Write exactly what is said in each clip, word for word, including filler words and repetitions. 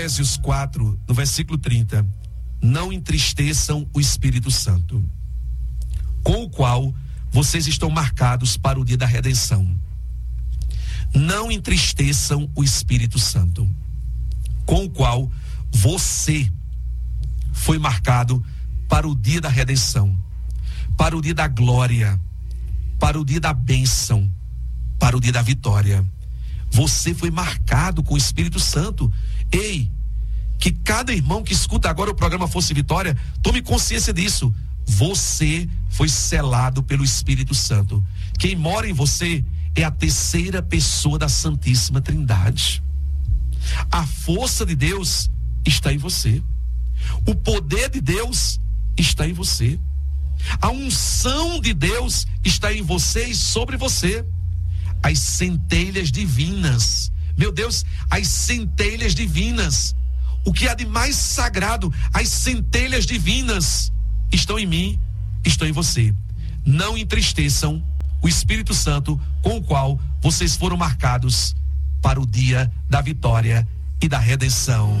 Efésios quatro, no versículo trinta. Não entristeçam o Espírito Santo, com o qual vocês estão marcados para o dia da redenção. Não entristeçam o Espírito Santo, com o qual você foi marcado para o dia da redenção, para o dia da glória, para o dia da bênção, para o dia da vitória. Você foi marcado com o Espírito Santo. Ei, que cada irmão que escuta agora o programa Força e Vitória tome consciência disso. Você foi selado pelo Espírito Santo. Quem mora em você é a terceira pessoa da Santíssima Trindade. A força de Deus está em você. O poder de Deus está em você. A unção de Deus está em você e sobre você. As centelhas divinas, meu Deus, as centelhas divinas, o que há de mais sagrado, as centelhas divinas estão em mim, estão em você. Não entristeçam o Espírito Santo, com o qual vocês foram marcados para o dia da vitória e da redenção.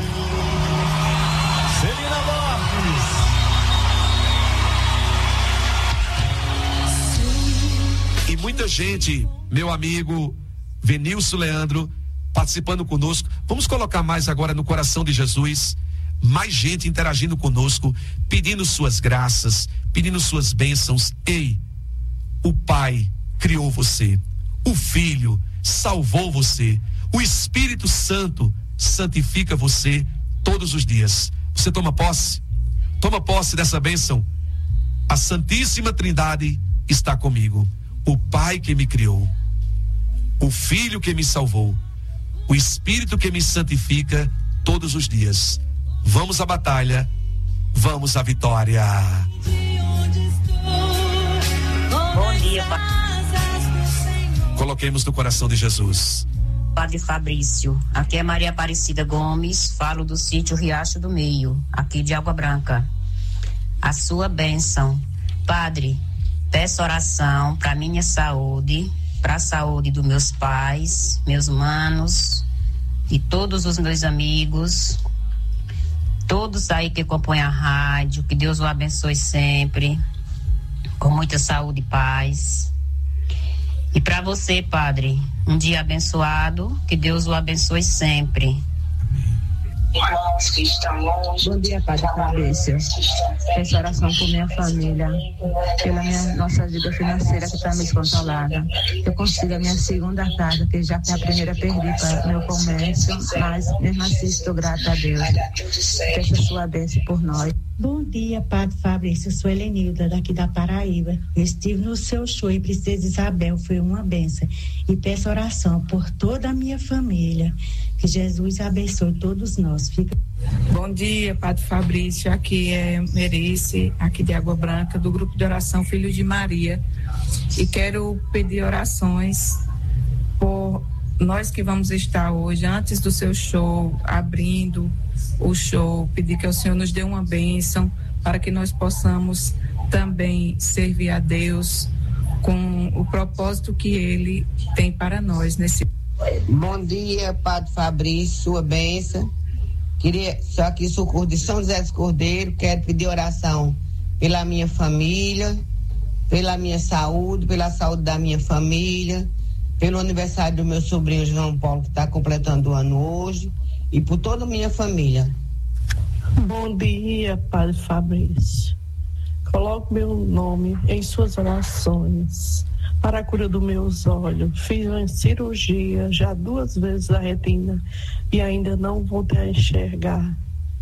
Celina Borges. E muita gente, meu amigo Venilson Leandro, participando conosco. Vamos colocar mais agora no coração de Jesus. Mais gente interagindo conosco, pedindo suas graças, pedindo suas bênçãos. Ei, o Pai criou você, o Filho salvou você, o Espírito Santo santifica você todos os dias. Você toma posse? Toma posse dessa bênção. A Santíssima Trindade está comigo. O Pai que me criou, o Filho que me salvou, o Espírito que me santifica todos os dias. Vamos à batalha, vamos à vitória. Bom dia, Pai. Coloquemos no coração de Jesus. Padre Fabrício, aqui é Maria Aparecida Gomes, falo do sítio Riacho do Meio, aqui de Água Branca. A sua bênção, Padre. Peço oração para minha saúde, para a saúde dos meus pais, meus manos e todos os meus amigos, todos aí que acompanham a rádio, que Deus o abençoe sempre, com muita saúde e paz. E para você, Padre, um dia abençoado, que Deus o abençoe sempre. Irmãos que estão longe. Bom dia, Padre Fabrício. Peço oração por minha família, pela minha nossa vida financeira que está descontrolada. Eu consigo a minha segunda casa, que já que a primeira perdi para o meu comércio, mas mesmo assim estou grata a Deus. Peço a sua bênção por nós. Bom dia, Padre Fabrício. Eu sou Helenilda, daqui da Paraíba. Eu estive no seu show em Princesa Isabel, foi uma bênção. E peço oração por toda a minha família. Que Jesus abençoe todos nós. Fica... Bom dia, Padre Fabrício. Aqui é Merice, aqui de Água Branca, do grupo de oração Filhos de Maria. E quero pedir orações por nós que vamos estar hoje, antes do seu show, abrindo o show, pedir que o Senhor nos dê uma bênção para que nós possamos também servir a Deus com o propósito que Ele tem para nós nesse. Bom dia, Padre Fabrício, sua bênção. Queria, só aqui Socorro de São José dos Cordeiros, quero pedir oração pela minha família, pela minha saúde, pela saúde da minha família, pelo aniversário do meu sobrinho João Paulo, que está completando o ano hoje, e por toda a minha família. Bom dia, Padre Fabrício. Coloque meu nome em suas orações para a cura dos meus olhos. Fiz uma cirurgia já duas vezes da retina e ainda não voltei a enxergar.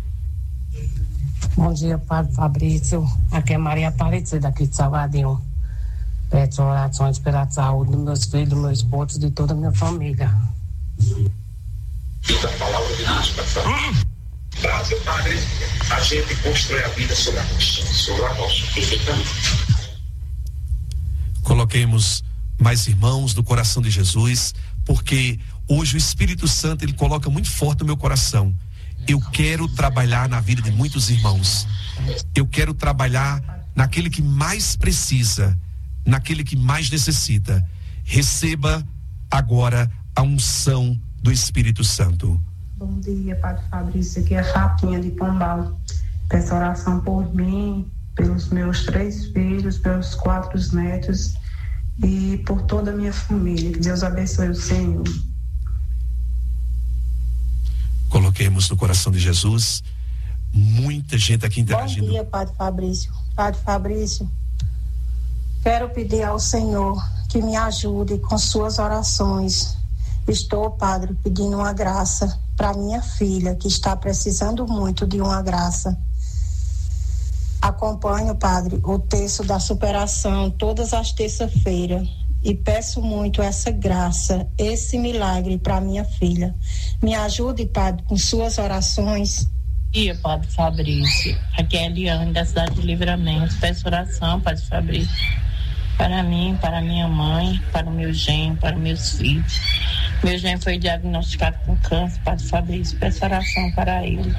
Bom dia, Padre Fabrício. Aqui é Maria Aparecida, daqui de Salvadinho. Peço orações pela saúde dos meus filhos, dos meus esposos e de toda a minha família. Da palavra de Deus para falar. Frase, Padre, a gente constrói a vida sobre a rocha, sobre a rocha. Coloquemos mais irmãos do coração de Jesus, porque hoje o Espírito Santo ele coloca muito forte no meu coração. Eu quero trabalhar na vida de muitos irmãos. Eu quero trabalhar naquele que mais precisa, naquele que mais necessita. Receba agora a unção do Espírito Santo. Bom dia, Padre Fabrício. Aqui é a Chapinha de Pombal. Peço oração por mim, pelos meus três filhos, pelos quatro netos e por toda a minha família. Que Deus abençoe o Senhor. Coloquemos no coração de Jesus. Muita gente aqui interagindo. Bom dia, Padre Fabrício. Padre Fabrício, quero pedir ao Senhor que me ajude com suas orações. Estou, Padre, pedindo uma graça para minha filha, que está precisando muito de uma graça. Acompanho, Padre, o texto da superação todas as terças-feiras e peço muito essa graça, esse milagre para minha filha. Me ajude, Padre, com suas orações. Bom dia, Padre Fabrício. Aqui é a Eliane, da cidade de Livramento. Peço oração, Padre Fabrício, para mim, para minha mãe, para o meu genro, para meus filhos. Meu genro foi diagnosticado com câncer, Padre Fabrício. Peço oração para ele.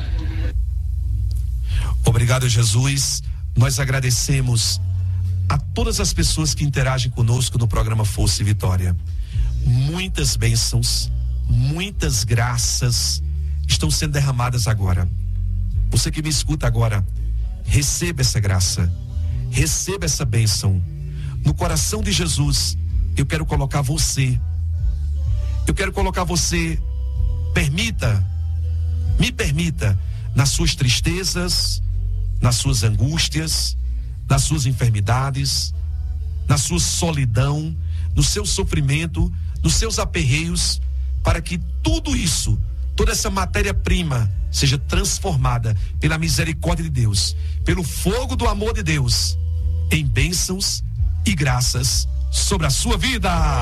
Obrigado, Jesus. Nós agradecemos a todas as pessoas que interagem conosco no programa Força e Vitória. Muitas bênçãos, muitas graças estão sendo derramadas agora. Você que me escuta agora, receba essa graça, receba essa bênção. No coração de Jesus, eu quero colocar você. Eu quero colocar você, permita, me permita, nas suas tristezas, nas suas angústias, nas suas enfermidades, na sua solidão, no seu sofrimento, nos seus aperreios, para que tudo isso, toda essa matéria-prima seja transformada pela misericórdia de Deus, pelo fogo do amor de Deus, em bênçãos e graças sobre a sua vida.